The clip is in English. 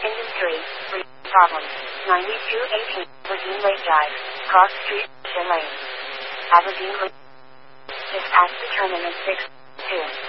Industry, problem. 9218, Aberdeen Lake Drive, Cross Street, Lane. Aberdeen Lake. Dispatch determinant 6, 2.